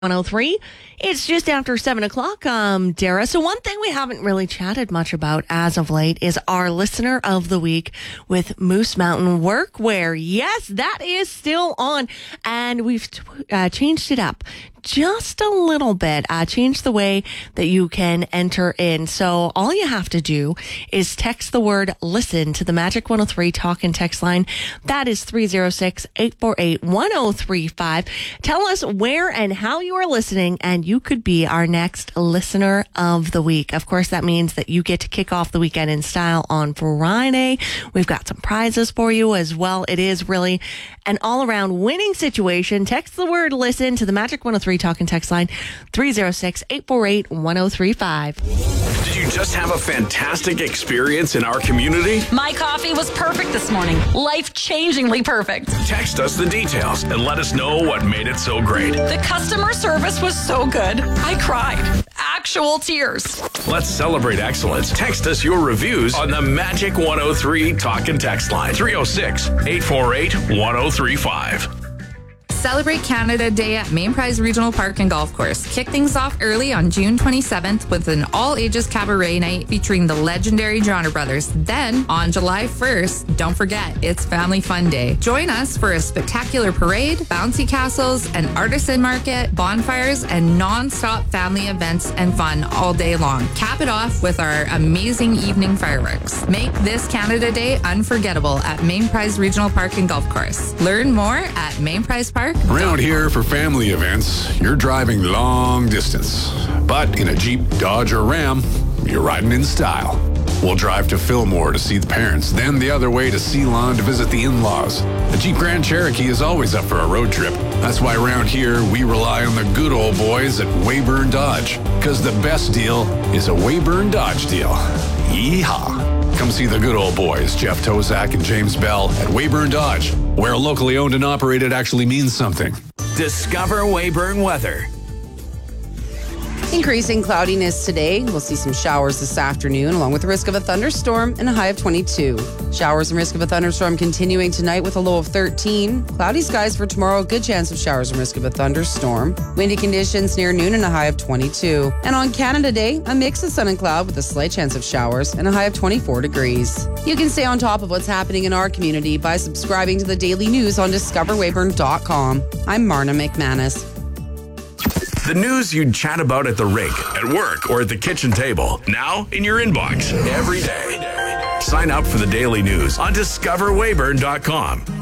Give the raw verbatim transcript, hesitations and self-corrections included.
one oh three. It's just after seven o'clock, um, Dara. So one thing we haven't really chatted much about as of late is our listener of the week with Moose Mountain Workwear. Yes, that is still on, and we've uh, changed it up just a little bit. Uh, changed the way that you can enter in. So all you have to do is text the word listen to the Magic one oh three talk and text line. That is three oh six, eight four eight, one oh three five. Tell us where and how you are listening, and you could be our next listener of the week. Of course, that means that you get to kick off the weekend in style on Friday. We've got some prizes for you as well. It is really an all-around winning situation. Text the word listen to the Magic one oh three talk and text line, three oh six, eight four eight, one oh three five. Did you just have a fantastic experience in our community? My coffee was perfect this morning. Life-changingly perfect. Text us the details and let us know what made it so great. The customer service was so good. I cried. Actual tears. Let's celebrate excellence. Text us your reviews on the Magic one oh three talk and text line, three oh six, eight four eight, one oh three five. Celebrate Canada Day at Main Prize Regional Park and Golf Course. Kick things off early on June twenty-seventh with an all-ages cabaret night featuring the legendary Johnner Brothers. Then, on July first, don't forget, it's Family Fun Day. Join us for a spectacular parade, bouncy castles, an artisan market, bonfires, and non-stop family events and fun all day long. Cap it off with our amazing evening fireworks. Make this Canada Day unforgettable at Main Prize Regional Park and Golf Course. Learn more at Main Prize Park. Around here for family events, you're driving long distance. But in a Jeep, Dodge, or Ram, you're riding in style. We'll drive to Fillmore to see the parents, then the other way to Ceylon to visit the in-laws. The Jeep Grand Cherokee is always up for a road trip. That's why around here, we rely on the good old boys at Weyburn Dodge. Because the best deal is a Weyburn Dodge deal. Yeehaw! Come see the good old boys, Jeff Tozak and James Bell at Weyburn Dodge, where locally owned and operated actually means something. Discover Weyburn weather. Increasing cloudiness today. We'll see some showers this afternoon, along with the risk of a thunderstorm and a high of twenty-two. Showers and risk of a thunderstorm continuing tonight with a low of thirteen. Cloudy skies for tomorrow. Good chance of showers and risk of a thunderstorm. Windy conditions near noon and a high of twenty-two. And on Canada Day, a mix of sun and cloud with a slight chance of showers and a high of twenty-four degrees. You can stay on top of what's happening in our community by subscribing to the daily news on discover weyburn dot com. I'm Marna McManus. The news you'd chat about at the rink, at work, or at the kitchen table. Now in your inbox every day. Sign up for the daily news on discover weyburn dot com.